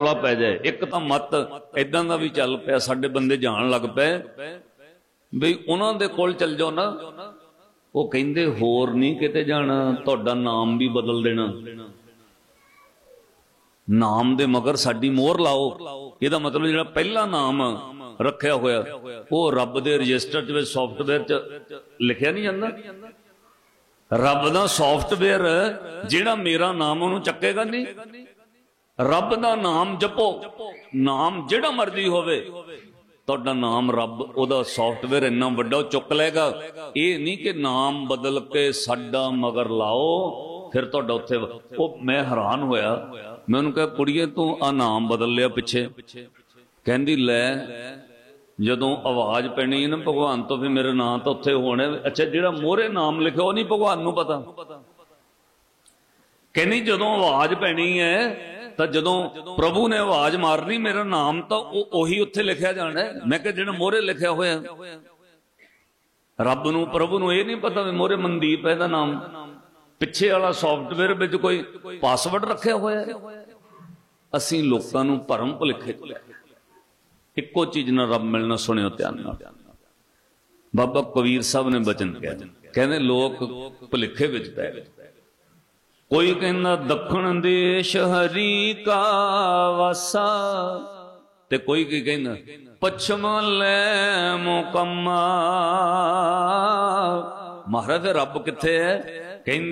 रौला पै जाए। एक तो मत इदां दा भी चल पिया, साडे बंदे जान लग पे बई उन्हां दे कोल चल जाओ ना, वो कहिंदे होर नहीं किते जाना, तुहाडा नाम भी बदल देना, नाम दे मगर साडी मोहर लाओ। इहदा मतलब जिहड़ा पहला नाम रखिया होया वो रब दे रजिस्टर च सॉफ्टवेयर च लिखिया नहीं जांदा। रब दा सॉफ्टवेयर जिहड़ा मेरा नाम उहनूं चक्केगा नहीं। रब दा नाम जपो, नाम जिहड़ा मर्जी होवे, तुहाडा नाम रब ओदा सॉफ्टवेयर इन्ना वड्डा चुक लेगा। ये नहीं कि नाम बदल के साडा मगर लाओ फिर तुहाडा उत्थे। वो मैं हैरान होया, मैं उन्होंने कहा कुड़िए तू आ नाम बदल लिया पिछे। कहंदी लै जदों आवाज पैनी ना भगवान तो फिर मेरे नाम तो उत्थे होने। अच्छा जिहड़ा मोहरे नाम लिखे वो नहीं भगवान नूं पता। कहनी जदों आवाज पैनी है तो जदों प्रभु ने आवाज मारनी मेरा नाम तो उही उत्थे लिखिया जाना है। मैं कहा जिहड़ा मोहरे लिखिया होया, रब नूं प्रभु नूं ये नहीं पता भी मोहरे मनदीप है दा नाम, पिछे वाला सॉफ्टवेयर विच कोई पासवर्ड रखिया होया है। असीं लोकां नूं भरम भुलेखे इक्को चीज ना रब मिलना। सुनियो ध्यान नाल, बाबा कबीर साहब ने बचन कहा, कहने लोग भुलेखे विच पै गए। कोई कहना दखण देश हरी का वासा, ते कोई की कहना पश्चिम ले मुकम्मा। महाराज रब किथे है? कहने